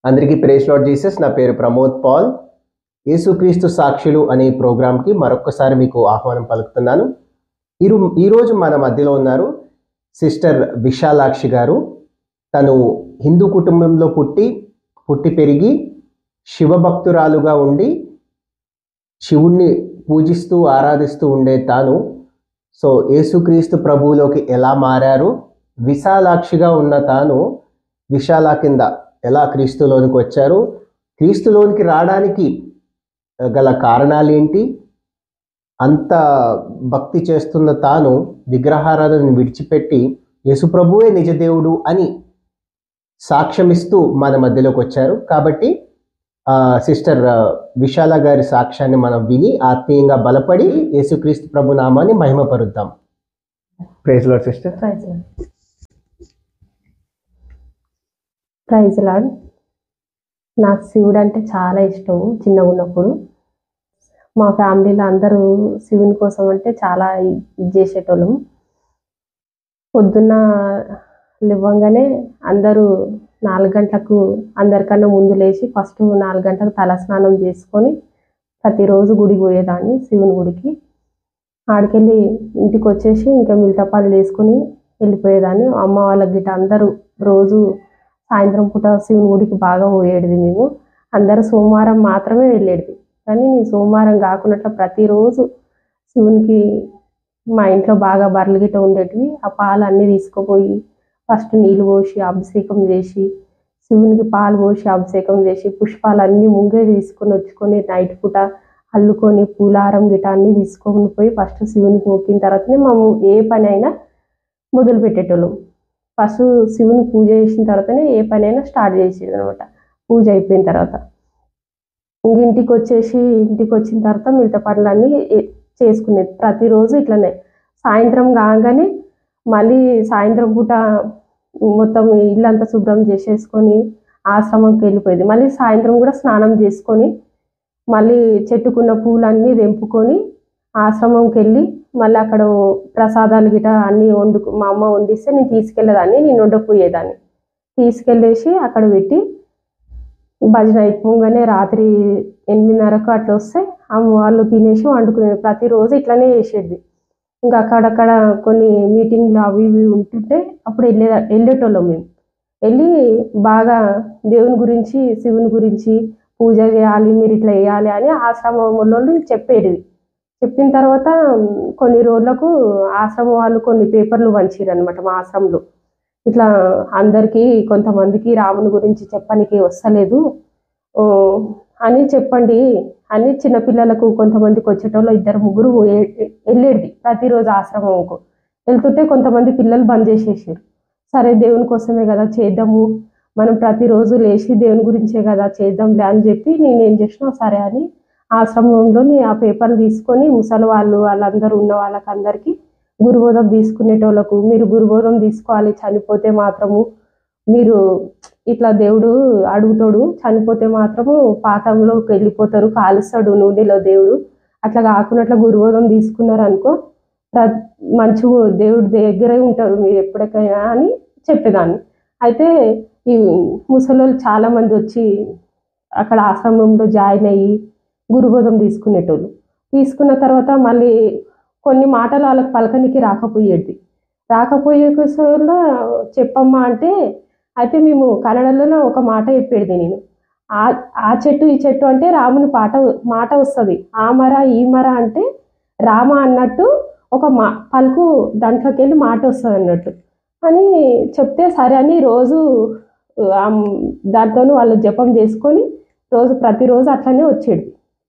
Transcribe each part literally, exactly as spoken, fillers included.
అందరికీ praise lord Jesus. నా పేరు ప్రమోద్ పాల్. యేసుక్రీస్తు సాక్షులు అనే ప్రోగ్రాంకి మరొకసారి మీకు ఆహ్వానం పలుకుతున్నాను. ఈరో ఈరోజు మన మధ్యలో ఉన్నారు సిస్టర్ విశాలాక్షి గారు. తను హిందూ కుటుంబంలో పుట్టి పుట్టి పెరిగి శివభక్తురాలుగా ఉండి శివుణ్ణి పూజిస్తూ ఆరాధిస్తూ ఉండే తాను సో యేసుక్రీస్తు ప్రభువులోకి ఎలా మారారు, విశాలాక్షిగా ఉన్న తాను విశాల కింద ఎలా క్రీస్తులోనికి వచ్చారు, క్రీస్తులోనికి రావడానికి గల కారణాలు ఏంటి, అంత భక్తి చేస్తున్న తాను విగ్రహారాధనను విడిచిపెట్టి యేసుప్రభువే నిజదేవుడు అని సాక్ష్యమిస్తూ మన మధ్యలోకి వచ్చారు. కాబట్టి సిస్టర్ విశాల గారి సాక్ష్యాన్ని మనం విని ఆత్మీయంగా బలపడి యేసుక్రీస్తు ప్రభు నామాన్ని మహిమపరుద్దాం. Praise lord sister. Praise lord. నాకు శివుడు అంటే చాలా ఇష్టం. చిన్నగా ఉన్నప్పుడు మా ఫ్యామిలీలో అందరూ శివుని కోసం అంటే చాలా ఇది చేసేటోళ్ళం. పొద్దున్న లేవగానే అందరూ నాలుగు గంటలకు అందరికన్నా ముందు లేచి ఫస్ట్ నాలుగు గంటలకు తలస్నానం చేసుకొని ప్రతిరోజు గుడికి పోయేదాన్ని, శివుని గుడికి. ఆడికెళ్ళి ఇంటికి వచ్చేసి ఇంకా మిగతా పనులు చేసుకొని వెళ్ళిపోయేదాన్ని. అమ్మ వాళ్ళ గిట్ట అందరూ రోజు సాయంత్రం పూట శివుని గుడికి బాగా పోయేది. మేము అందరూ సోమవారం మాత్రమే వెళ్ళేది, కానీ నేను సోమవారం కాకున్నట్లు ప్రతిరోజు శివునికి మా ఇంట్లో బాగా బర్రెలు గిట్ట ఉండేటివి. ఆ పాలు అన్నీ తీసుకుపోయి ఫస్ట్ నీళ్ళు పోసి అభిషేకం చేసి, శివునికి పాలు పోసి అభిషేకం చేసి, పుష్పాలు అన్నీ ముంగే తీసుకొని వచ్చుకొని నైట్ పూట అల్లుకొని పూలారం గిట్ట అన్నీ తీసుకొని పోయి ఫస్ట్ శివునికి మొక్కిన తర్వాతనే మేము ఏ పని అయినా మొదలు పెట్టేటోళ్ళం. ఫస్ట్ శివుని పూజ చేసిన తర్వాతనే ఏ పని అయినా స్టార్ట్ చేసేది అనమాట. పూజ అయిపోయిన తర్వాత ఇంక ఇంటికి వచ్చేసి ఇంటికి వచ్చిన తర్వాత మిగతా పనులన్నీ చేసుకునేది. ప్రతిరోజు ఇట్లనే సాయంత్రం కాగానే మళ్ళీ సాయంత్రం పూట మొత్తం ఇల్లంతా శుభ్రం చేసేసుకొని ఆశ్రమంకి వెళ్ళిపోయేది. మళ్ళీ సాయంత్రం కూడా స్నానం చేసుకొని మళ్ళీ చెట్టుకున్న పూలన్నీ తెంపుకొని ఆశ్రమంకి వెళ్ళి మళ్ళీ అక్కడ ప్రసాదాలు గిట అన్నీ వండుకు మా అమ్మ వండిస్తే నేను తీసుకెళ్ళేదాన్ని, నేను వండకపోయేదాన్ని. తీసుకెళ్ళేసి అక్కడ పెట్టి భజన అయిపోగానే రాత్రి ఎనిమిదిన్నరకు అట్లా వస్తే అమ్మ వాళ్ళు తినేసి వండుకునేది. ప్రతిరోజు ఇట్లనే చేసేది. ఇంకా అక్కడక్కడ కొన్ని మీటింగ్లు అవి ఇవి ఉంటుంటే అప్పుడు వెళ్ళే వెళ్ళేటోళ్ళం. మేము వెళ్ళి బాగా దేవుని గురించి శివుని గురించి పూజ చేయాలి, మీరు ఇట్లా వేయాలి అని ఆశ్రమంలో చెప్పేది. చెప్పిన తర్వాత కొన్ని రోజులకు ఆశ్రమం వాళ్ళు కొన్ని పేపర్లు పంచారు అనమాట మా ఆశ్రమంలో. ఇట్లా అందరికీ కొంతమందికి రాముని గురించి చెప్పడానికి వస్తలేదు అని చెప్పండి అని చిన్నపిల్లలకు కొంతమందికి వచ్చేటోళ్ళు ఇద్దరు ముగ్గురు వెళ్ళేది ప్రతిరోజు ఆశ్రమంకు. వెళ్తుంటే కొంతమంది పిల్లలు బంద్ చేసేసారు. సరే దేవుని కోసమే కదా చేద్దాము, మనం ప్రతిరోజు లేచి దేవుని గురించే కదా చేద్దాంలే అని చెప్పి నేను ఏం చేసినా సరే అని ఆశ్రమంలోని ఆ పేపర్లు తీసుకొని ముసలి వాళ్ళు వాళ్ళందరూ ఉన్న వాళ్ళకి అందరికీ గురుబోధం తీసుకునేటోళ్ళకు, మీరు గురుబోధం తీసుకోవాలి, చనిపోతే మాత్రము మీరు ఇట్లా దేవుడు అడుగుతాడు, చనిపోతే మాత్రము పాతంలోకి వెళ్ళిపోతారు, కాలుస్తాడు నూనెలో దేవుడు, అట్లా కాకున్నట్ల గురుబోధం తీసుకున్నారు అనుకో ప్ర మంచి దేవుడి దగ్గరే ఉంటారు మీరు ఎప్పటికైనా అని చెప్పేదాన్ని. అయితే ఈ ముసలోళ్ళు చాలామంది వచ్చి అక్కడ ఆశ్రమంలో జాయిన్ అయ్యి గురుబోధం తీసుకునేటోళ్ళు. తీసుకున్న తర్వాత మళ్ళీ కొన్ని మాటలు వాళ్ళకి పలకనికి రాకపోయేది. రాకపోయే కోసంలో చెప్పమ్మా అంటే అయితే మేము కన్నడలోనే ఒక మాట చెప్పేది. నేను ఆ ఆ చెట్టు ఈ చెట్టు అంటే రాముని పాట మాట వస్తుంది, ఆ మర ఈ మర అంటే రామ అన్నట్టు ఒక మా పలుకు దాంట్లోకి వెళ్ళి మాట వస్తుంది అన్నట్టు అని చెప్తే సరే అని రోజు దాంతో వాళ్ళు జపం చేసుకొని రోజు ప్రతిరోజు అట్లనే వచ్చేది.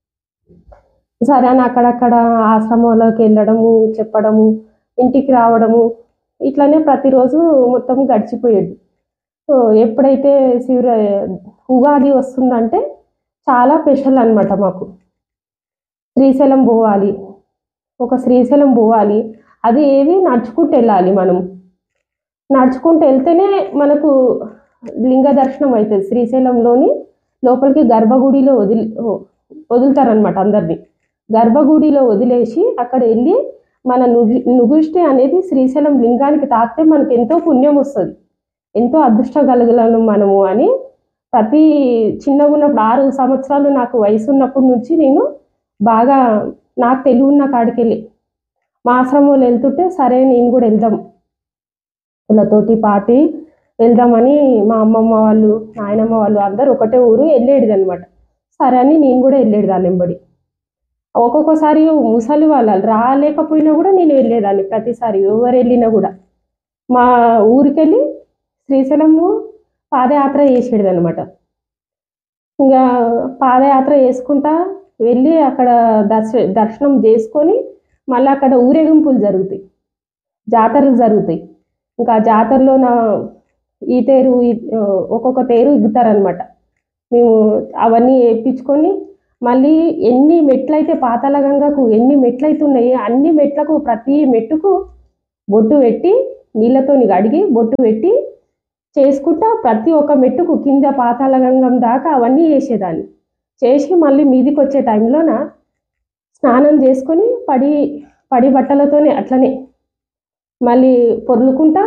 సరే అని అక్కడక్కడ ఆశ్రమంలోకి వెళ్ళడము, చెప్పడము, ఇంటికి రావడము, ఇట్లనే ప్రతిరోజు మొత్తం గడిచిపోయేది. ఎప్పుడైతే శివ ఉగాది వస్తుందంటే చాలా స్పెషల్ అనమాట మాకు. శ్రీశైలం పోవాలి, ఒక శ్రీశైలం పోవాలి, అది ఏది నడుచుకుంటూ వెళ్ళాలి. మనం నడుచుకుంటూ వెళ్తేనే మనకు లింగ దర్శనం అవుతుంది. శ్రీశైలంలోని లోపలికి గర్భగుడిలో వదిలి వదులుతారనమాట అందరినీ. గర్భగుడిలో వదిలేసి అక్కడ వెళ్ళి మన నుగు నుగుష్టి అనేది శ్రీశైలం లింగానికి తాకితే మనకు ఎంతో పుణ్యం వస్తుంది, ఎంతో అదృష్టం కలగలను మనము అని ప్రతి చిన్నగా ఉన్నప్పుడు ఆరు సంవత్సరాలు నాకు వయసు ఉన్నప్పటి నుంచి నేను బాగా నాకు తెలివి ఉన్న కాడికి వెళ్ళి మా ఆశ్రమంలో వెళ్తుంటే సరే నేను కూడా వెళ్దాం వాళ్ళతోటి పాటి వెళ్దామని మా అమ్మమ్మ వాళ్ళు నాయనమ్మ వాళ్ళు అందరూ ఒకటే ఊరు వెళ్ళేది అనమాట. సరే అని నేను కూడా వెళ్ళేది దాని వెంబడి. ఒక్కొక్కసారి ముసలి వాళ్ళు రాలేకపోయినా కూడా నేను వెళ్ళేదాన్ని. ప్రతిసారి ఎవరు వెళ్ళినా కూడా మా ఊరికెళ్ళి శ్రీశైలము పాదయాత్ర చేసేది అనమాట. ఇంకా పాదయాత్ర చేసుకుంటా వెళ్ళి అక్కడ దర్శ దర్శనం చేసుకొని మళ్ళీ అక్కడ ఊరేగింపులు జరుగుతాయి, జాతరలు జరుగుతాయి. ఇంకా జాతరలో నా ఈ తేరు ఒక్కొక్క తేరు ఇగుతారనమాట. మేము అవన్నీ వేయించుకొని మళ్ళీ ఎన్ని మెట్లయితే పాతాళ గంగకు ఎన్ని మెట్లయితే ఉన్నాయో అన్ని మెట్లకు ప్రతి మెట్టుకు బొట్టు పెట్టి నీళ్ళతోని కడిగి బొట్టు పెట్టి చేసుకుంటా ప్రతి ఒక్క మెట్టుకు కింద పాతాళ గంగం దాకా అవన్నీ చేసేదాన్ని. చేసి మళ్ళీ మీదికి వచ్చే టైంలోన స్నానం చేసుకొని పడి పడి బట్టలతోనే అట్లనే మళ్ళీ పొర్లుకుంటా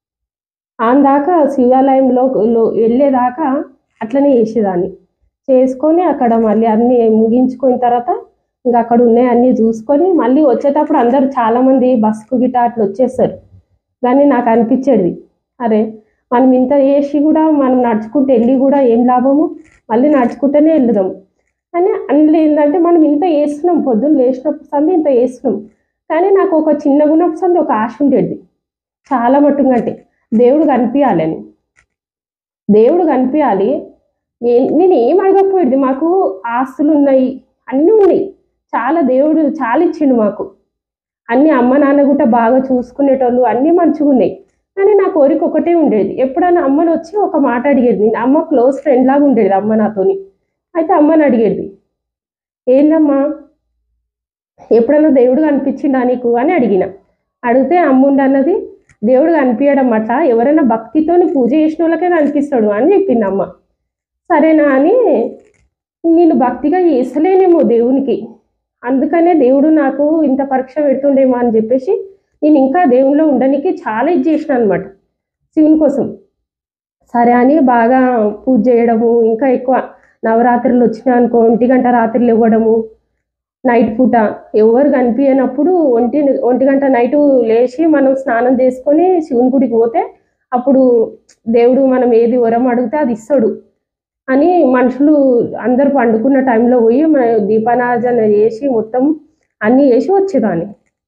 ఆందాకా శివాలయంలో వెళ్ళేదాకా అట్లనే చేసేదాన్ని. చేసుకొని అక్కడ మళ్ళీ అన్నీ ముగించుకున్న తర్వాత ఇంకా అక్కడ ఉన్నాయి అన్నీ చూసుకొని మళ్ళీ వచ్చేటప్పుడు అందరూ చాలామంది బస్కు గిట్ట అట్లా వచ్చేస్తారు. కానీ నాకు అనిపించేది అరే మనం ఇంత చేసి కూడా మనం నడుచుకుంటూ వెళ్ళి కూడా ఏం లాభము, మళ్ళీ నడుచుకుంటూనే వెళ్దాం అని అందులో ఏంటంటే మనం ఇంత వేస్తున్నాం, పొద్దున్న లేచినప్పుడు సంది ఇంత వేస్తున్నాం. కానీ నాకు ఒక చిన్న గుణపు సంది ఒక ఆశ ఉండేది చాలా మట్టుగా, అంటే దేవుడు కనిపించాలని, దేవుడు కనిపించాలి. నేను ఏం అడగకపోయేది, మాకు ఆస్తులు ఉన్నాయి అన్నీ ఉన్నాయి, చాలా దేవుడు చాలా ఇచ్చిండు మాకు, అన్నీ అమ్మ నాన్న కూడా బాగా చూసుకునేటోళ్ళు, అన్నీ మంచిగా ఉన్నాయి. కానీ నా కోరిక ఒకటే ఉండేది, ఎప్పుడైనా అమ్మని వచ్చి ఒక మాట అడిగేది. నేను అమ్మ క్లోజ్ ఫ్రెండ్ లాగా ఉండేది అమ్మ నాతోని. అయితే అమ్మని అడిగేది, ఏందమ్మా ఎప్పుడైనా దేవుడు కనిపించిండా నీకు అని అడిగిన. అడిగితే అమ్ముండి అన్నది దేవుడు కనిపించడం అట్లా ఎవరైనా భక్తితోని పూజ చేసిన వాళ్ళకే కనిపిస్తాడు అని చెప్పింది అమ్మ. సరేనా అని నేను భక్తిగా చేసలేనేమో దేవునికి, అందుకనే దేవుడు నాకు ఇంత పరీక్ష పెడుతుండేమో అని చెప్పేసి నేను ఇంకా దేవునిలో ఉండడానికి చాలా ఇది చేసిన అనమాట శివుని కోసం. సరే అని బాగా పూజ చేయడము, ఇంకా ఎక్కువ నవరాత్రులు వచ్చినా అనుకో ఒంటి గంట రాత్రులు ఇవ్వడము, నైట్ పూట ఎవరు కనిపించినప్పుడు ఒంటి ఒంటి గంట నైటు లేచి మనం స్నానం చేసుకొని శివుని గుడికి పోతే అప్పుడు దేవుడు మనం ఏది వరం అడిగితే అది ఇస్తాడు అని మనుషులు అందరు పండుకున్న టైంలో పోయి మన దీపారాధన చేసి మొత్తం అన్నీ చేసి వచ్చేదాన్ని.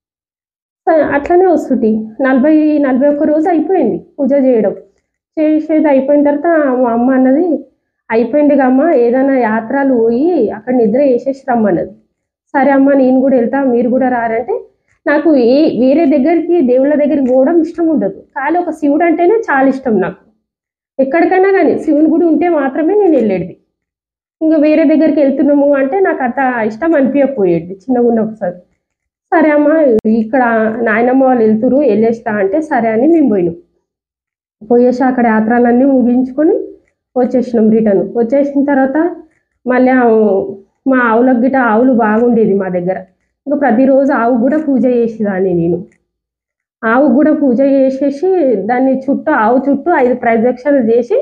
అట్లనే వస్తుంది. నలభై నలభై ఒక్క రోజు అయిపోయింది పూజ చేయడం. చేసేది అయిపోయిన తర్వాత మా అమ్మ అన్నది, అయిపోయింది అమ్మ ఏదైనా యాత్రలు పోయి అక్కడ నిద్ర చేసేసి రమ్మన్నది. సరే అమ్మ నేను కూడా వెళ్తా, మీరు కూడా రారంటే, నాకు ఏ వేరే దగ్గరికి దేవుళ్ళ దగ్గరికి పోవడం ఇష్టం ఉండదు, కానీ ఒక శివుడు అంటేనే చాలా ఇష్టం నాకు. ఎక్కడికైనా కానీ శివుని గుడి ఉంటే మాత్రమే నేను వెళ్ళేది. ఇంకా వేరే దగ్గరికి వెళ్తున్నాము అంటే నాకు అంత ఇష్టం అనిపించకపోయేది చిన్నగా ఉన్నప్పుడు. సరే అమ్మ ఇక్కడ నాయనమ్మ వాళ్ళు వెళ్తురు వెళ్ళేస్తా అంటే సరే అని మేము పోయినాం. పోయేసి అక్కడ యాత్రలన్నీ ముగించుకొని వచ్చేసినాం రిటర్న్. వచ్చేసిన తర్వాత మళ్ళీ మా ఆవులకు గిట్ట ఆవులు బాగుండేది మా దగ్గర. ఇంకా ప్రతిరోజు ఆవు కూడా పూజ చేసేదాన్ని నేను. ఆవు కూడా పూజ చేసేసి దాన్ని చుట్టూ ఆవు చుట్టూ ఐదు ప్రదక్షిణలు చేసి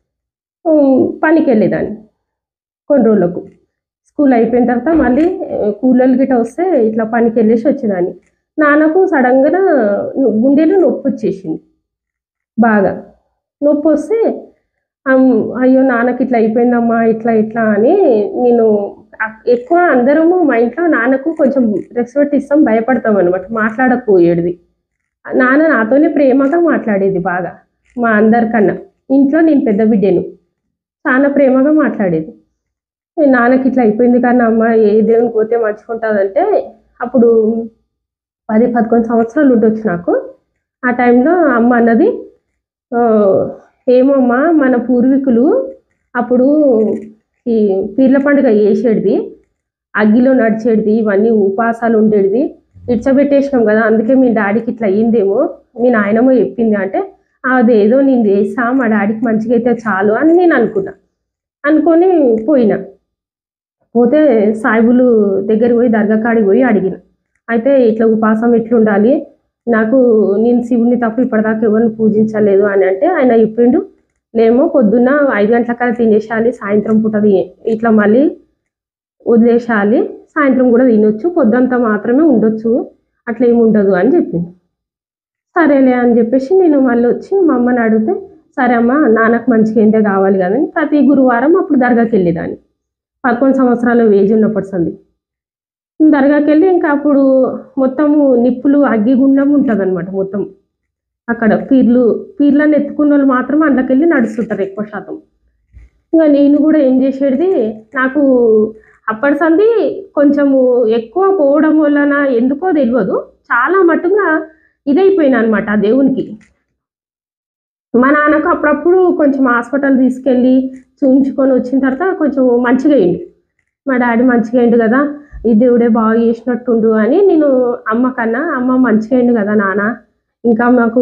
పనికి వెళ్ళేదాన్ని కొన్ని రోజులకు. స్కూల్ అయిపోయిన తర్వాత మళ్ళీ కూలోళ్ళు గిట్ట వస్తే ఇట్లా పనికి వెళ్ళేసి వచ్చేదాన్ని. నాన్నకు సడన్గా గుండెలో నొప్పి వచ్చేసింది, బాగా నొప్పి వస్తే అయ్యో నాన్నకి ఇట్లా అయిపోయిందమ్మా ఇట్లా ఇట్లా అని నేను ఎక్కువ అందరము మా ఇంట్లో నాన్నకు కొంచెం రెస్పెక్ట్ ఇస్తాం, భయపడతాం అనమాట, మాట్లాడకపోయేది. నాన్న నాతోనే ప్రేమగా మాట్లాడేది బాగా, మా అందరికన్నా. ఇంట్లో నేను పెద్ద బిడ్డను, చాలా ప్రేమగా మాట్లాడేది. నాన్నకి ఇట్లా అయిపోయింది కానీ అమ్మ ఏ దేవునికి పోతే మంచుకుంటుందంటే అప్పుడు పది పదకొండు సంవత్సరాలు ఉండొచ్చు నాకు. ఆ టైంలో అమ్మ అన్నది, ఏమమ్మా మన పూర్వీకులు అప్పుడు ఈ పీర్ల పండుగ చేసేది, అగ్గిలో నడిచేది, ఇవన్నీ ఉపాసాలు ఉండేది, ఇడ్చబెట్టేసినాం కదా అందుకే మీ డాడీకి ఇట్లా అయ్యిందేమో మీ నాయనమ్మ చెప్పింది అంటే, అదేదో నేను చేస్తా మా డాడీకి మంచిగా అయితే చాలు అని నేను అనుకున్నా. అనుకొని పోయినా. పోతే సాయిబులు దగ్గర పోయి దర్గా కాడికి పోయి అడిగిన. అయితే ఇట్లా ఉపాసం ఎట్లుండాలి, నాకు నేను శివుని తప్ప ఇప్పటిదాకా ఎవరిని పూజించలేదు అని అంటే ఆయన చెప్పిండు, లేమో పొద్దున్న ఐదు గంటలకల్లా తినేసేయాలి, సాయంత్రం పూట తి- ఇట్లా మళ్ళీ వదిలేసేయాలి, సాయంత్రం కూడా తినొచ్చు, పొద్దంతా మాత్రమే ఉండొచ్చు, అట్లా ఏమి ఉండదు అని చెప్పింది. సరేలే అని చెప్పేసి నేను మళ్ళీ వచ్చి మా అమ్మని అడిగితే, సరే అమ్మ నాన్నకు మంచిగా ఏంటే కావాలి కానీ ప్రతి గురువారం అప్పుడు దర్గాకి వెళ్ళేదాన్ని, పదకొండు సంవత్సరాల ఏజ్ ఉన్నప్పటి సంది దర్గాకి వెళ్ళి ఇంకా అప్పుడు మొత్తము నిప్పులు అగ్గిగుండం ఉంటుంది అనమాట. మొత్తం అక్కడ పీర్లు పీర్లను ఎత్తుకున్న వాళ్ళు మాత్రం అందులోకి వెళ్ళి నడుస్తుంటారు ఎక్కువ శాతం. ఇంకా నేను కూడా ఏం చేసేది, నాకు అప్పటి సంది కొంచెము ఎక్కువ పోవడం వలన ఎందుకో తెలియదు, చాలా మట్టుగా ఇదైపోయినా అనమాట ఆ దేవునికి. మా నాన్నకు అప్పుడప్పుడు కొంచెం హాస్పిటల్ తీసుకెళ్ళి చూయించుకొని వచ్చిన తర్వాత కొంచెం మంచిగా అయిండు. మా డాడీ మంచిగా అయిండు కదా, ఈ దేవుడే బాగా చేసినట్టుండు అని నేను అమ్మ కన్నా, అమ్మ మంచిగా అయిండు కదా నాన్న, ఇంకా మాకు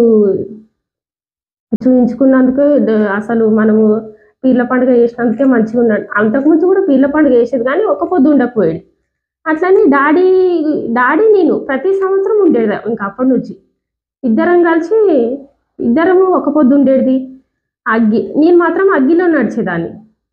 చూయించుకున్నందుకు ద- అసలు మనము పీర్ల పండుగ చేసినందుకే మంచిగా ఉన్నాడు. అంతకుముందు కూడా పీర్ల పండుగ చేసేది కానీ ఒక్క పొద్దు ఉండకపోయాడు. అట్లని డాడీ డాడీ నేను ప్రతి సంవత్సరం ఉండేది. ఇంకా అప్పటి నుంచి ఇద్దరం కలిసి ఇద్దరము ఒక పొద్దు ఉండేది. అగ్గి నేను మాత్రం అగ్గిలో నడిచేదాన్ని.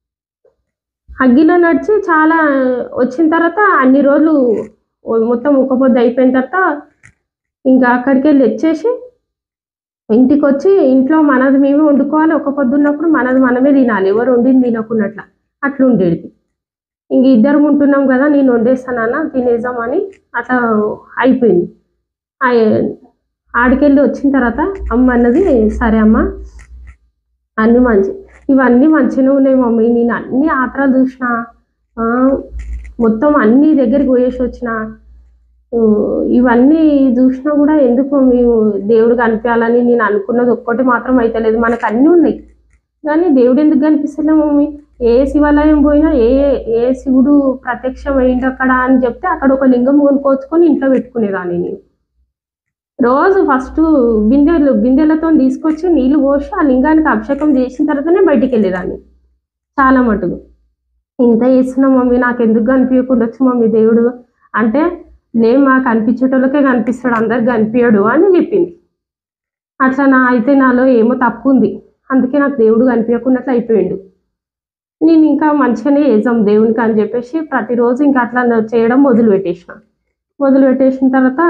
అగ్గిలో నడిచి చాలా వచ్చిన తర్వాత అన్ని రోజులు ఓ- మొత్తం ఒక పొద్దు అయిపోయిన తర్వాత ఇంకా అక్కడికి వెళ్ళి వచ్చేసి ఇంటికి వచ్చి ఇంట్లో మనది మేమే వండుకోవాలి, ఒక పొద్దున్నప్పుడు మనది మనమే తినాలి, ఎవరు వండింది తినకున్నట్ల అట్లా ఉండేది. ఇంక ఇద్దరం ఉంటున్నాం కదా, నేను వండేస్తానన్న తినేద్దామని అట్లా అయిపోయింది. ఆయ- ఆడికెళ్ళి వచ్చిన తర్వాత అమ్మ అన్నది, సరే అమ్మ అన్నీ మంచి ఇవన్నీ మంచిగానే ఉన్నాయి మమ్మీ, నేను అన్ని ఆత్రాలు చూసిన, ఆ, మొత్తం అన్ని దగ్గరికి పోయేసి వచ్చిన, ఊ, ఇవన్నీ చూసినా కూడా ఎందుకు మేము దేవుడు కనిపించాలని నేను అనుకున్నది ఒక్కటి మాత్రం అయితలేదు, మనకు అన్నీ ఉన్నాయి కానీ దేవుడు ఎందుకు కనిపిస్తలే మమ్మీ, ఏ శివాలయం పోయినా ఏ ఏ శివుడు ప్రత్యక్షం అయింది అక్కడ అని చెప్తే అక్కడ ఒక లింగం కొనుక్కొచ్చుకొని ఇంట్లో పెట్టుకునేదాన్ని నేను. రోజు ఫస్ట్ బిందెలు బిందెలతో తీసుకొచ్చి నీళ్లు పోసి ఆ లింగానికి అభిషేకం చేసిన తర్వాతనే బయటికి వెళ్ళేదాన్ని చాలా మటుకు. ఇంత చేస్తున్నా మమ్మీ, నాకు ఎందుకు కనిపించకుండా వచ్చు మమ్మీ దేవుడు అంటే, లే మాకు కనిపించేటోళ్ళకే కనిపిస్తాడు, అందరికి కనిపించడు అని చెప్పింది. అట్లా నా అయితే నాలో ఏమో తప్పు ఉంది, అందుకే నాకు దేవుడు కనిపించకున్నట్లు అయిపోయిండు. నేను ఇంకా మంచిగానే చేద్దాం దేవునికి అని చెప్పేసి ప్రతిరోజు ఇంకా అట్లా నా చేయడం మొదలు పెట్టేసిన. మొదలు పెట్టేసిన తర్వాత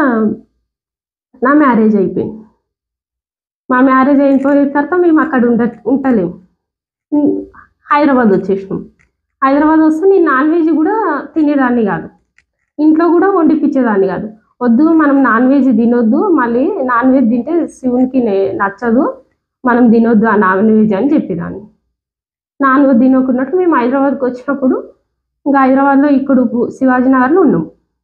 నా మ్యారేజ్ అయిపోయింది. మా మ్యారేజ్ అయిపోయిన తర్వాత మేము అక్కడ ఉండ ఉంటలేము, ఉం, హైదరాబాద్ వచ్చేసినాం. హైదరాబాద్ వస్తే నేను నాన్ వెజ్ కూడా తినేదాన్ని కాదు, ఇంట్లో కూడా వండిపించేదాన్ని కాదు. వద్దు మనం నాన్ వెజ్ తినొద్దు, మళ్ళీ నాన్ వెజ్ తింటే శివునికి నే- నచ్చదు, మనం తినొద్దు ఆ నాన్ వెజ్ అని చెప్పేదాన్ని. నాన్ వెజ్ తినకున్నట్టు మేము హైదరాబాద్కి వచ్చినప్పుడు ఇంకా హైదరాబాద్లో ఇక్కడ శివాజీ నగర్లో ఉన్నాం.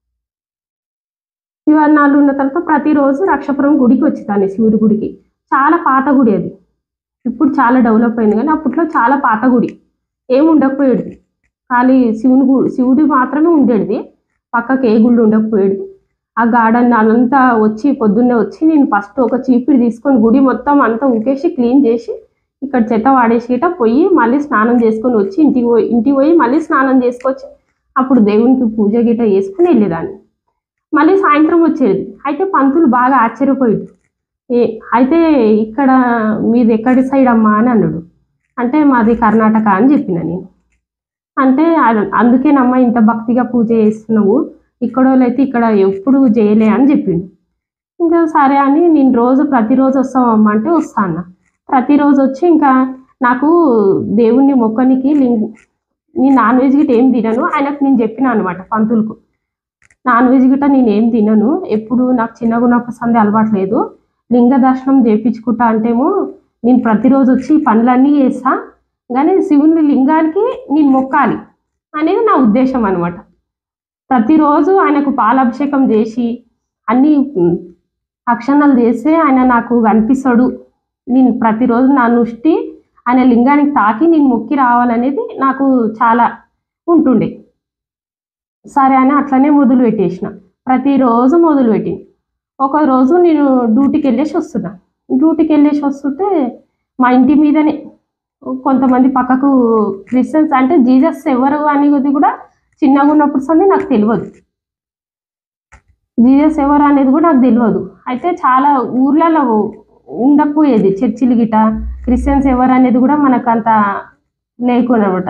శివాజీ నగర్లో ఉన్న తర్వాత ప్రతిరోజు రక్షపురం గుడికి వచ్చేదాన్ని, శివుడి గుడికి. చాలా పాత గుడి అది, ఇప్పుడు చాలా డెవలప్ అయింది కానీ అప్పట్లో చాలా పాత గుడి, ఏమి ఉండకపోయేది, ఖాళీ శివుని గు శివుడి మాత్రమే ఉండేది, పక్కకి ఏ గుళ్ళు ఉండకపోయేది. ఆ గార్డెన్ అదంతా వచ్చి పొద్దున్నే వచ్చి నేను ఫస్ట్ ఒక చీపిరి తీసుకొని గుడి మొత్తం అంతా ఉకేసి క్లీన్ చేసి ఇక్కడ చెత్త వాడేసి గిట్ట పోయి మళ్ళీ స్నానం చేసుకొని వచ్చి ఇంటికి పోయి ఇంటికి పోయి మళ్ళీ స్నానం చేసుకొచ్చి అప్పుడు దేవునికి పూజ గిట్ట చేసుకుని వెళ్ళేదాన్ని. మళ్ళీ సాయంత్రం వచ్చేది. అయితే పంతులు బాగా ఆశ్చర్యపోయాడు, ఏ అయితే ఇక్కడ మీది ఎక్కడి సైడ్ అమ్మా అని అన్నాడు. అంటే మాది కర్ణాటక అని చెప్పిన నేను. అంటే అ- అందుకేనమ్మా ఇంత భక్తిగా పూజ చేస్తున్నావు, ఇక్కడ వాళ్ళైతే ఇక్కడ ఎప్పుడు చేయలే అని చెప్పిండు. ఇంకా సరే అని నేను రోజు ప్రతిరోజు వస్తావమ్మా అంటే వస్తా అన్న. ప్రతిరోజు వచ్చి ఇంకా నాకు దేవుణ్ణి మొక్కనికి లింగ్ నేను నాన్ వెజ్ గిట్ట ఏం తినను, ఆయనకు నేను చెప్పిన అనమాట పంతులకు, నాన్ వెజ్ గిట్ట నేను ఏం తినను, ఎప్పుడు నాకు చిన్నగా ఉన్నప్పుడు సందే అలవాట్లేదు, లింగ దర్శనం చేయించుకుంటా అంటేమో నేను ప్రతిరోజు వచ్చి ఈ పనులన్నీ చేస్తా కానీ శివుని లింగానికి నేను మొక్కాలి అనేది నా ఉద్దేశం అనమాట. ప్రతిరోజు ఆయనకు పాలాభిషేకం చేసి అన్ని ఉమ్, అక్షణాలు చేస్తే ఆయన నాకు కనిపిస్తాడు, నేను ప్రతిరోజు నా నుష్టి ఆయన లింగానికి తాకి నేను మొక్కి రావాలనేది నాకు చాలా ఉంటుండే. సరే అని అట్లనే మొదలు పెట్టేసిన, ప్రతిరోజు మొదలు పెట్టింది. ఒక రోజు నేను డ్యూటీకి వెళ్ళేసి వస్తున్నా, డ్యూటీకి వెళ్ళేసి వస్తుంటే మా ఇంటి మీదనే కొంతమంది పక్కకు క్రిస్టియన్స్, అంటే జీసస్ ఎవరు అనేది కూడా చిన్నగా ఉన్నప్పుడు సంది నాకు తెలియదు, జీసస్ ఎవరు అనేది కూడా నాకు తెలియదు. అయితే చాలా ఊర్లలో ఉండకపోయేది. చర్చిలు గిట క్రిస్టియన్స్ ఎవరు అనేది కూడా మనకు అంత లేకునమాట.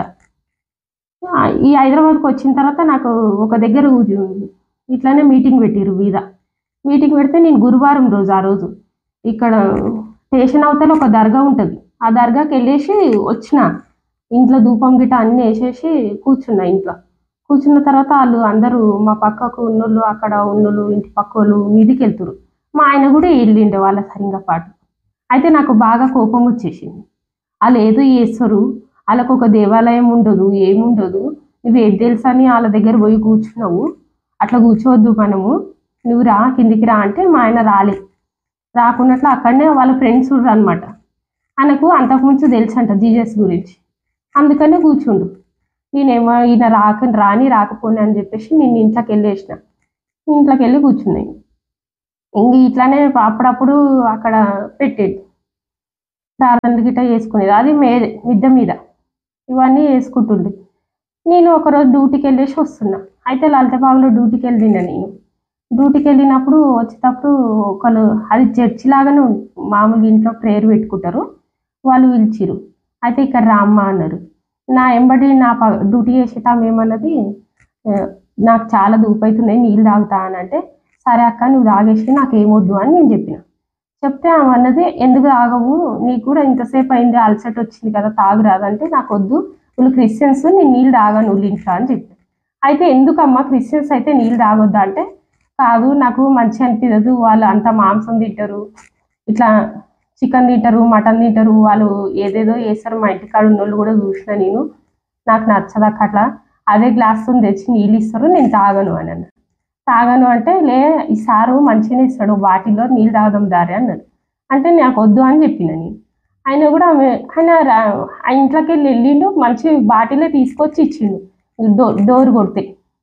ఈ హైదరాబాద్కి వచ్చిన తర్వాత నాకు ఒక దగ్గర ఇట్లానే మీటింగ్ పెట్టిరు మీద. మీటింగ్ పెడితే నేను గురువారం రోజు ఆ రోజు ఇక్కడ స్టేషన్ అవతల ఒక దర్గా ఉంటుంది. ఆ దర్గాకి వెళ్ళేసి వచ్చిన. ఇంట్లో ధూపం గిట అన్నీ వేసేసి కూర్చున్నా. ఇంట్లో కూర్చున్న తర్వాత వాళ్ళు అందరూ మా పక్కకు ఉన్నోళ్ళు, అక్కడ ఉన్నోళ్ళు, ఇంటి పక్క వాళ్ళు మీదికి వెళ్తురు. మా ఆయన కూడా వెళ్ళిండే వాళ్ళ సరిగా పాటు. అయితే నాకు బాగా కోపం వచ్చేసింది. వాళ్ళు ఏదో చేస్తారు, వాళ్ళకు ఒక దేవాలయం ఉండదు, ఏముండదు, నువ్వు ఏది తెలుసా అని వాళ్ళ దగ్గర పోయి కూర్చున్నావు, అట్లా కూర్చోవద్దు మనము, నువ్వు రా కిందికి రా అంటే మా ఆయన రాలే. రాకున్నట్లు అక్కడనే వాళ్ళ ఫ్రెండ్స్ ఉండరు అనమాట. ఆయనకు అంతకుముందు తెలుసు అంట జీజస్ గురించి, అందుకనే కూర్చుండు. నేనేమో ఈయన రాక రాని రాకపోని అని చెప్పేసి నేను ఇంట్లోకి వెళ్ళేసిన. ఇంట్లోకి వెళ్ళి కూర్చున్నాయి. ఇంక ఇట్లానే అప్పుడప్పుడు అక్కడ పెట్టేది ప్రార్థన గిట్ట చేసుకునేది. అది మే మిద్దె మీద ఇవన్నీ వేసుకుంటుండే. నేను ఒకరోజు డ్యూటీకి వెళ్ళేసి వస్తున్నా. అయితే లలితబాగులో డ్యూటీకి వెళ్ళిన. నేను డ్యూటీకి వెళ్ళినప్పుడు వచ్చేటప్పుడు ఒకళ్ళు, అది చర్చి లాగానే మామూలుగా ఇంట్లో ప్రేయర్ పెట్టుకుంటారు, వాళ్ళు పిలిచిరు. అయితే ఇక్కడ రామ్మ అన్నారు. నా ఎంబడి నా ప డ్యూటీ చేసేటామె ఏమన్నది, నాకు చాలా దూపైతున్నాయి నీళ్ళు తాగుతా అని అంటే, సరే అక్క నువ్వు తాగేసి నాకు ఏమొద్దు అని నేను చెప్పిన. చెప్తే ఆమె అన్నది, ఎందుకు తాగవు, నీకు కూడా ఇంతసేపు అయింది అలసట వచ్చింది కదా తాగురాదంటే, నాకు వద్దు, వీళ్ళు క్రిస్టియన్స్, నేను నీళ్ళు తాగాను వాళ్ళు ఇంట్లో అని చెప్పి. అయితే ఎందుకమ్మా క్రిస్టియన్స్ అయితే నీళ్ళు తాగొద్దా అంటే, కాదు నాకు మంచి అనిపించదు, వాళ్ళు అంత మాంసం తింటారు, ఇట్లా చికెన్ తింటారు, మటన్ తింటారు, వాళ్ళు ఏదేదో చేస్తారు, మా ఇంటికాడ ఉన్న వాళ్ళు కూడా చూసిన నేను, నాకు నచ్చదాక అట్లా అదే గ్లాస్తో తెచ్చి నీళ్ళు ఇస్తారు, నేను తాగను అని అన్న. తాగను అంటే, లే ఈ సారు మంచిగానే ఇస్తాడు, బాటిల్లో నీళ్ళు తాగదాం దారి అన్నాడు. అంటే నాకు వద్దు అని చెప్పిన నేను. ఆయన కూడా ఆయన ఆ ఇంట్లోకి వెళ్ళి వెళ్ళిండు, మంచి బాటిలే తీసుకొచ్చి ఇచ్చిండు డో డోర్ కొడితే.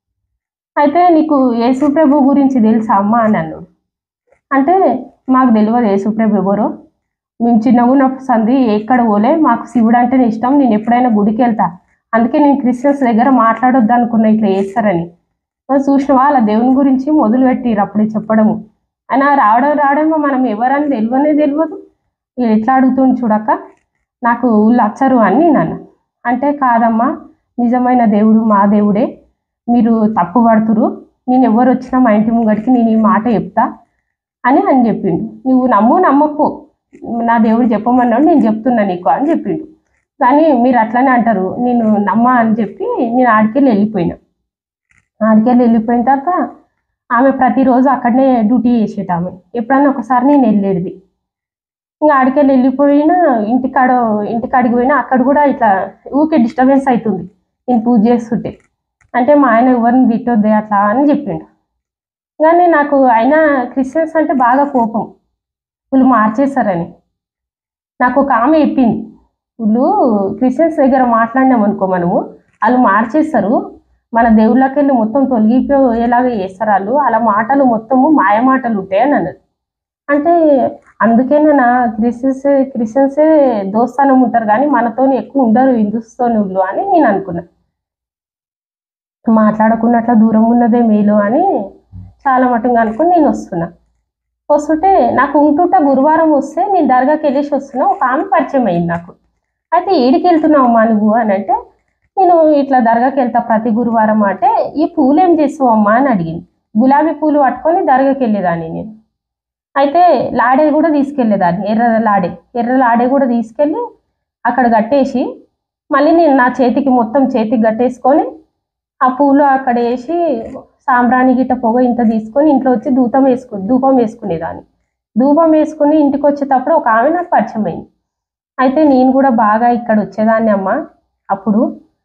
అయితే నీకు యేసుప్రభు గురించి తెలుసా అమ్మ అని అన్నాడు. అంటే మాకు తెలియదు యేసుప్రభు ఎవరో, మేము చిన్నగా ఉన్న సంది ఎక్కడ పోలే, మాకు శివుడు అంటేనే ఇష్టం, నేను ఎప్పుడైనా గుడికి వెళ్తా, అందుకే నేను క్రిస్టియన్స్ దగ్గర మాట్లాడొద్దు అనుకున్నా ఇట్లా చేస్తారని. చూసిన వాళ్ళ దేవుని గురించి మొదలు పెట్టిరు అప్పుడే చెప్పడము. అయినా రావడం రావడమో మనం ఎవరని తెలియనే తెలియదు, ఎట్లా అడుగుతుంది చూడక్క, నాకు ఊళ్ళు వచ్చరు అని నన్ను అంటే, కాదమ్మా నిజమైన దేవుడు మా దేవుడే, మీరు తప్పు పడుతురు, నేను ఎవరు వచ్చినా మా ఇంటి ముంగడికి నేను ఈ మాట చెప్తా అని అని చెప్పిండు. నువ్వు నమ్ము నమ్మకు, నా దేవుడు చెప్పమన్నాడు నేను చెప్తున్నా నీకు అని చెప్పిండు. కానీ మీరు అట్లనే అంటారు, నేను నమ్మ అని చెప్పి నేను ఆడికెళ్ళి వెళ్ళిపోయినా. ఆడికెళ్ళి వెళ్ళిపోయిన తర్వాత ఆమె ప్రతిరోజు అక్కడనే డ్యూటీ చేసేట. ఆమె ఎప్పుడన్నా ఒకసారి నేను వెళ్ళేది. ఇంకా ఆడికెళ్ళి వెళ్ళిపోయినా, ఇంటికాడ ఇంటికాడికి పోయినా అక్కడ కూడా ఇట్లా ఊకే డిస్టర్బెన్స్ అవుతుంది నేను పూజ చేస్తుంటే. అంటే మా ఆయన ఎవరిని తిట్టొద్దే అట్లా అని చెప్పిండు. కానీ నాకు అయినా క్రిస్టియన్స్ అంటే బాగా కోపం, వీళ్ళు మార్చేస్తారని. నాకు ఒక ఆమె చెప్పింది, వీళ్ళు క్రిస్టియన్స్ దగ్గర మాట్లాడినాం అనుకో మనము, వాళ్ళు మార్చేస్తారు, మన దేవుళ్ళకి వెళ్ళి మొత్తం తొలగిపోయేలాగా చేస్తారు వాళ్ళు, అలా మాటలు మొత్తము మాయ మాటలు ఉంటాయి అని అన్నది. అంటే అందుకేనా క్రిస్టియన్స్ క్రిస్టియన్సే దోస్తానం ఉంటారు కానీ మనతో ఎక్కువ ఉండరు హిందూస్తోని వీళ్ళు అని నేను అనుకున్నా. మాట్లాడకున్నట్ల దూరం ఉన్నదే మేలు అని చాలా మటుగా అనుకుని నేను వస్తున్నా. వస్తుంటే నాకు ఉంటుంటా గురువారం వస్తే నేను దర్గాకి వెళ్ళేసి వస్తున్నా. ఒక ఆమె పరిచయం అయింది నాకు. అయితే ఏడికి వెళ్తున్నావు అమ్మా నువ్వు అని అంటే, నేను ఇట్లా దర్గాకి వెళ్తా ప్రతి గురువారం అంటే, ఈ పూలు ఏం చేస్తావు అమ్మా అని అడిగింది. గులాబీ పూలు పట్టుకొని దర్గాకి వెళ్ళేదాన్ని నేను. అయితే లాడే కూడా తీసుకెళ్ళేదాన్ని, ఎర్ర లాడే ఎర్ర లాడే కూడా తీసుకెళ్ళి అక్కడ కట్టేసి మళ్ళీ నేను నా చేతికి మొత్తం చేతికి కట్టేసుకొని ఆ పూలు అక్కడ వేసి సాంబ్రాణి గిట్ట పొగ ఇంత తీసుకొని ఇంట్లో వచ్చి ధూపం వేసుకు ధూపం వేసుకునేదాన్ని. ధూపం వేసుకుని ఇంటికి వచ్చేటప్పుడు ఒక ఆమె నాకు పరిచయం అయింది. అయితే నేను కూడా బాగా ఇక్కడ వచ్చేదాన్ని అమ్మ అప్పుడు,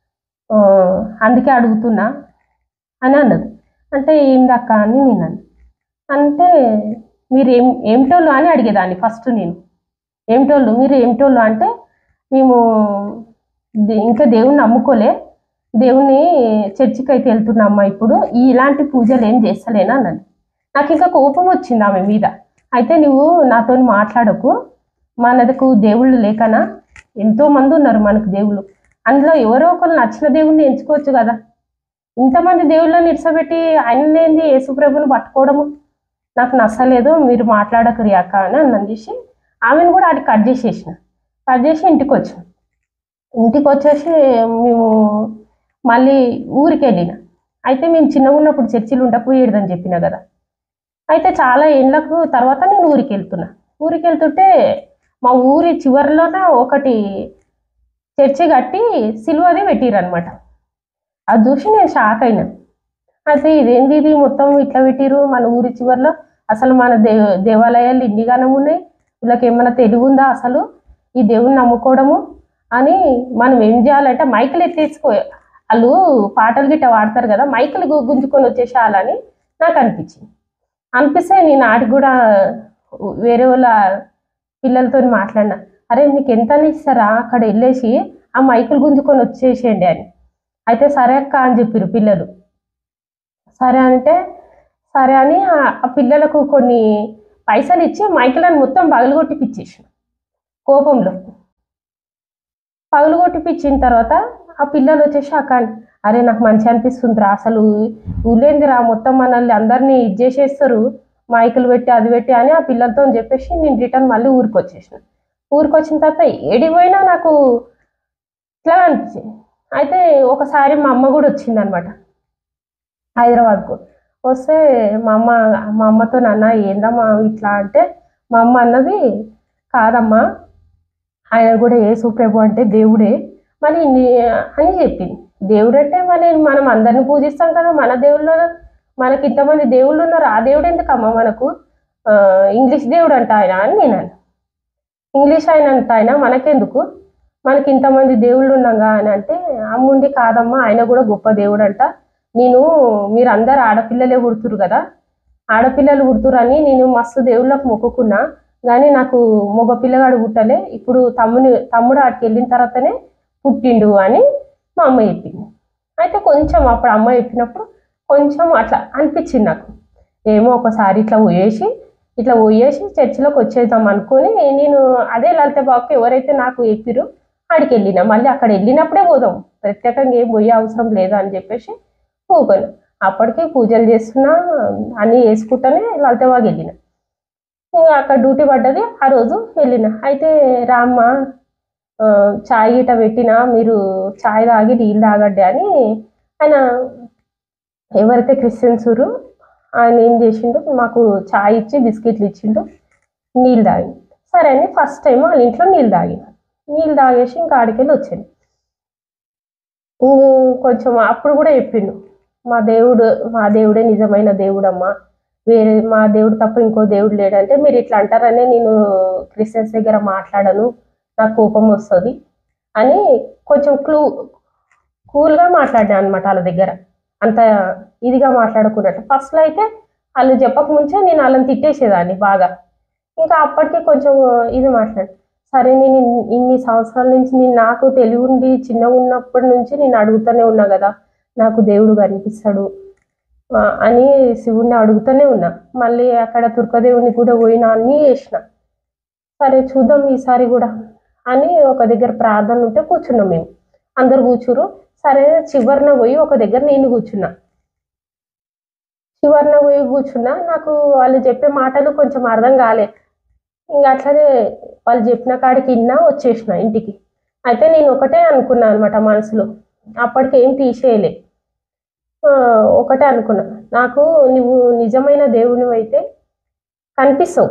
అందుకే అడుగుతున్నా అని అన్నది. అంటే ఏందక్క అని నేను అన్న. అంటే మీరు ఏం ఏమిటోళ్ళు అని అడిగేదాన్ని ఫస్ట్ నేను. ఏమిటోళ్ళు మీరు ఏమిటోళ్ళు అంటే, మేము ఇంకా దేవుణ్ణి నమ్ముకోలే, దేవుని చర్చికి అయితే వెళ్తున్నామ్మా ఇప్పుడు, ఇలాంటి పూజలు ఏం చేస్తలేనా అన్నది. నాకు ఇంకా కోపం వచ్చింది ఆమె మీద. అయితే నువ్వు నాతో మాట్లాడకు, మనకు దేవుళ్ళు లేకనా, ఎంతో మంది ఉన్నారు మనకు దేవుళ్ళు, అందులో ఎవరో ఒకరు నచ్చిన దేవుణ్ణి ఎంచుకోవచ్చు కదా, ఇంతమంది దేవుళ్ళని ఇడ్సబెట్టి ఆయననేంది యేసుప్రభుని పట్టుకోవడము నాకు నచ్చలేదు, మీరు మాట్లాడకరు యాక అని అన్నం చేసి ఆమెను కూడా అది కట్ చేసేసిన. కట్ చేసి ఇంటికి వచ్చిన. ఇంటికి వచ్చేసి మేము మళ్ళీ ఊరికి వెళ్ళిన. అయితే మేము చిన్నగా ఉన్నప్పుడు చర్చిలు ఉండకపోయేదని చెప్పిన కదా. అయితే చాలా ఏళ్ళకు తర్వాత నేను ఊరికి వెళ్తున్నా. ఊరికి వెళ్తుంటే మా ఊరి చివరిలోన ఒకటి చర్చి కట్టి సిలువది పెట్టిరనమాట. అది చూసి నేను షాక్ అయినా. అయితే ఇదేంది ఇది మొత్తం ఇట్లా పెట్టిరు మన ఊరి చివరిలో, అసలు మన దే దేవాలయాలు ఇన్ని గానం ఉన్నాయి, వీళ్ళకి ఏమైనా తెలివి ఉందా అసలు ఈ దేవుని నమ్ముకోవడము అని. మనం ఏం చేయాలంటే మైకులు ఎత్తేసుకో, వాళ్ళు పాటలు గిట్ట వాడతారు కదా, మైకులు గు- గుంజుకొని వచ్చేసేయాలని నాకు అనిపించింది. అనిపిస్తే నేను ఆడికి కూడా వేరే వాళ్ళ పిల్లలతో మాట్లాడినా, అరే మీకు ఎంత అని ఇస్తారా అక్కడ వెళ్ళేసి ఆ మైకులు గుంజుకొని వచ్చేసేయండి అని. అయితే సరే అక్క అని చెప్పారు పిల్లలు. సరే అంటే సరే అని ఆ ఆ పిల్లలకు కొన్ని పైసలు ఇచ్చి మైకులను మొత్తం పగలగొట్టి పిచ్చేసిన కోపంలో. పగలగొట్టి పిచ్చిన తర్వాత ఆ పిల్లలు వచ్చేసి అక్క అని, అరే నాకు మంచి అనిపిస్తుందిరా, అసలు ఊళ్ళేందిరా మొత్తం మనల్ని అందరినీ ఇది చేసేస్తారు మైకులు పెట్టి అది పెట్టి అని ఆ పిల్లలతో చెప్పేసి నేను రిటర్న్ మళ్ళీ ఊరికి వచ్చేసిన. ఊరికి వచ్చిన తర్వాత ఏడిపోయినా నాకు ఇట్లా అనిపించింది. అయితే ఒకసారి మా అమ్మ కూడా వచ్చింది అనమాట హైదరాబాద్కు. వస్తే మా అమ్మ మా అమ్మతో నాన్న ఏందమ్మా ఇట్లా అంటే, మా అమ్మ అన్నది కాదమ్మా ఆయన కూడా యేసు ప్రభు అంటే దేవుడే మరి నీ- అని చెప్పింది. దేవుడు అంటే మరి మనం అందరిని పూజిస్తాం కదా, మన దేవుళ్ళు మనకి ఇంతమంది దేవుళ్ళు ఉన్నారు, ఆ దేవుడు ఎందుకమ్మా మనకు, ఆ, ఇంగ్లీష్ దేవుడు అంట ఆయన అని నేను అన్నా. ఇంగ్లీష్ ఆయన అంట ఆయన మనకెందుకు, మనకి ఇంతమంది దేవుళ్ళు ఉన్నాగా అని అంటే, అమ్ముండి కాదమ్మా ఆయన కూడా గొప్ప దేవుడు అంట, నేను మీరు అందరు ఆడపిల్లలే పుడుతురు కదా, ఆడపిల్లలు పుడుతురు అని నేను మస్తు దేవుళ్ళకు మొక్కుకున్నా, కానీ నాకు మగ పిల్లగాడు పుట్టలే, ఇప్పుడు తమ్ముని తమ్ముడు ఆడికి వెళ్ళిన తర్వాతనే పుట్టిండు అని మా అమ్మ చెప్పింది. అయితే కొంచెం అప్పుడు అమ్మ చెప్పినప్పుడు కొంచెం అట్లా అనిపించింది నాకు. ఏమో ఒకసారి ఇట్లా పోయేసి ఇట్లా పోయేసి చర్చిలోకి వచ్చేద్దాం అనుకొని నేను అదే లలిత బాబుకి ఎవరైతే నాకు చెప్పిరో ఆడికి వెళ్ళిన. మళ్ళీ అక్కడ వెళ్ళినప్పుడే పోదాం, ప్రత్యేకంగా ఏం పోయే అవసరం లేదు అని చెప్పేసి పోగాను. అప్పటికే పూజలు చేస్తున్నా అన్నీ వేసుకుంటానే లలిత బాగా వెళ్ళిన. ఇంకా అక్కడ డ్యూటీ పడ్డది, ఆ రోజు వెళ్ళిన. అయితే రామ్మ ఆ, చాయ్ గిట పెట్టినా మీరు చాయ్ తాగి నీళ్ళు తాగండి అని ఆయన ఎవరైతే క్రిస్టియన్స్ ఊరు ఆయన ఏం చేసిండు, మాకు చాయ్ ఇచ్చి బిస్కెట్లు ఇచ్చిండు, నీళ్ళు తాగి. సరే అని ఫస్ట్ టైం వాళ్ళ ఇంట్లో నీళ్ళు తాగిన. నీళ్ళు తాగేసి ఇంకా ఆడికెళ్ళి వచ్చాను. ఇంక కొంచెం అప్పుడు కూడా చెప్పిండు, మా దేవుడు మా దేవుడే నిజమైన దేవుడమ్మా, వేరే మా దేవుడు తప్ప ఇంకో దేవుడు లేడంటే మీరు ఇట్లా అంటారనే నేను క్రిస్టియన్స్ దగ్గర మాట్లాడను, నాకు కోపం వస్తుంది అని కొంచెం క్లూ కూల్గా మాట్లాడినా అనమాట వాళ్ళ దగ్గర. అంత ఇదిగా మాట్లాడుకున్నట్టు. ఫస్ట్లో అయితే వాళ్ళు చెప్పక ముంచే నేను వాళ్ళని తిట్టేసేదాన్ని బాగా. ఇంకా అప్పటికి కొంచెం ఇది మాట్లాడు, సరే నేను ఇన్- ఇన్ని సంవత్సరాల నుంచి నేను నాకు తెలివి ఉండి చిన్నగా ఉన్నప్పటి నుంచి నేను అడుగుతూనే ఉన్నా కదా, నాకు దేవుడు కనిపిస్తాడు ఆ, అని శివుణ్ణి అడుగుతూనే ఉన్నా. మళ్ళీ అక్కడ దుర్గదేవుని కూడా పోయినా అన్నీ చేసిన. సరే చూద్దాం ఈసారి కూడా అని ఒక దగ్గర ప్రార్థన ఉంటే కూర్చున్నాం మేము. అందరు కూర్చురు. సరే చివరిన పోయి ఒక దగ్గర నేను కూర్చున్నా. చివరిన పోయి కూర్చున్నా. నాకు వాళ్ళు చెప్పే మాటలు కొంచెం అర్థం కాలే. ఇంకా అట్లనే వాళ్ళు చెప్పిన కాడికి విన్నా వచ్చేసిన ఇంటికి. అయితే నేను ఒకటే అనుకున్నా అనమాట మనసులో, అప్పటికి ఏం తీసేయలే. ఆ, ఒకటే అనుకున్నా, నాకు నువ్వు నిజమైన దేవునివి అయితే కనిపిస్తావు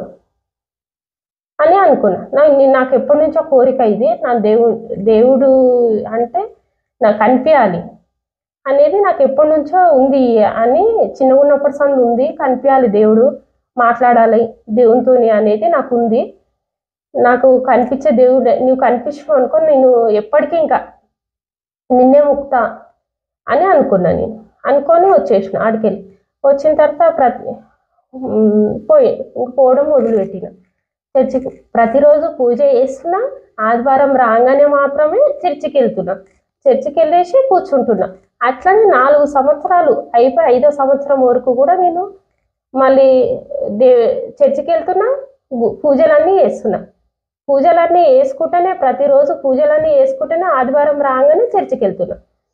అని అనుకున్నా. నా నీ- నాకు ఎప్పటి నుంచో కోరిక ఇది, నా దేవుడు దేవుడు అంటే నాకు కనిపించాలి అనేది నాకు ఎప్పటి నుంచో ఉంది అని, చిన్నగా ఉన్నప్పటి సంది ఉంది, కనిపించాలి దేవుడు, మాట్లాడాలి దేవునితోని అనేది నాకు ఉంది. నాకు కనిపించే దేవుడు నువ్వు కనిపించవు అనుకో, నేను ఎప్పటికీ ఇంకా నిన్నే ముక్తా అని అనుకున్నా. నేను అనుకొని వచ్చేసిన ఆడికెళ్ళి. వచ్చిన తర్వాత ప్రతి ఉమ్, పోయి ఇంక పోవడం మొదలుపెట్టిన. చర్చికి ప్రతిరోజు పూజ చేస్తున్నా, ఆదివారం రాగానే మాత్రమే చర్చికి వెళ్తున్నా. చర్చికి వెళ్ళేసి కూర్చుంటున్నా. అట్లనే నాలుగు సంవత్సరాలు అయిపోయి ఐదో సంవత్సరం వరకు కూడా నేను మళ్ళీ దే చర్చికి వెళ్తున్నా, గు- పూజలన్నీ చేస్తున్నా. పూజలన్నీ వేసుకుంటేనే ప్రతిరోజు పూజలన్నీ వేసుకుంటేనే ఆదివారం రాగానే చర్చికి వెళ్తున్నా.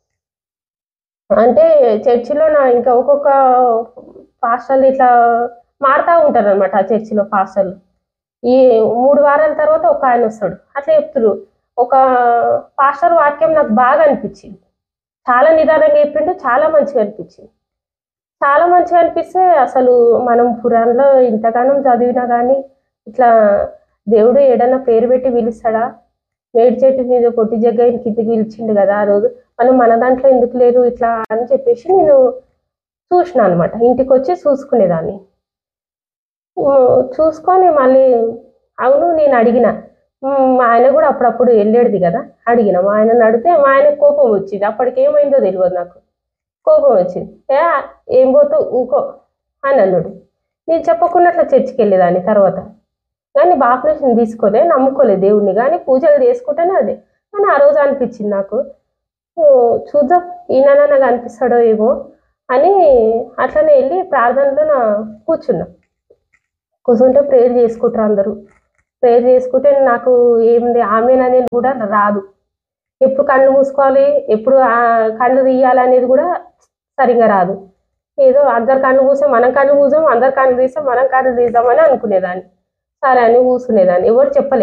అంటే చర్చిలో నా ఇంకా ఒక్కొక్క పాస్టర్లు ఇట్లా మారుతూ ఉంటారు అనమాట. ఆ చర్చిలో పాస్టర్లు ఈ మూడు వారాల తర్వాత ఒక ఆయన వస్తాడు, అట్లా చెప్తురు. ఒక పాస్టర్ వాక్యం నాకు బాగా అనిపించింది, చాలా నిదానంగా చెప్పిండు, చాలా మంచిగా అనిపించింది. చాలా మంచిగా అనిపిస్తే అసలు మనం పురాణంలో ఇంతగానం చదివినా కానీ ఇట్లా దేవుడు ఏడన్నా పేరు పెట్టి పిలుస్తాడా? మేడి చెట్టు మీద పొట్టి జగ్గయ్యని కిందికి పిలిచిండు కదా ఆ రోజు, మనం మన దాంట్లో ఎందుకు లేరు ఇట్లా అని చెప్పేసి నేను చూసిన అనమాట. ఇంటికి వచ్చి చూసుకునేదాన్ని. చూసుకొని మళ్ళీ అవును నేను అడిగిన, మా ఆయన కూడా అప్పుడప్పుడు వెళ్ళేది కదా, అడిగిన మా ఆయనని అడిగితే మా ఆయన కోపం వచ్చింది. అప్పటికి ఏమైందో తెలియదు నాకు, కోపం వచ్చింది. ఏ ఏం పోతావు ఊకో అని అన్నాడు. నేను చెప్పకుండా అట్లా చర్చికి వెళ్ళేదాన్ని తర్వాత, కానీ బాప్టిజం తీసుకోలే, నమ్ముకోలే దేవుణ్ణి, కానీ పూజలు చేసుకుంటేనే అదే. కానీ ఆ రోజు అనిపించింది నాకు, చూద్దాం ఈయన నాకు అనిపిస్తాడో ఏమో అని అట్లనే వెళ్ళి ప్రార్థనలో నా కూర్చున్నా. కూర్చుంటే ప్రేయర్ చేసుకుంటారు అందరూ. ప్రేయర్ చేసుకుంటే నాకు ఏమింది ఆమెననేది కూడా రాదు. ఎప్పుడు కళ్ళు మూసుకోవాలి, ఎప్పుడు కళ్ళు తీయాలనేది కూడా సరిగా రాదు. ఏదో అందరు కళ్ళు మూసాం మనం కళ్ళు మూసాం, అందరు కళ్ళు తీసాం మనం కళ్ళు తీద్దామని అనుకునేదాన్ని. సరే అని కూర్చునేదాన్ని, ఎవరు చెప్పలే.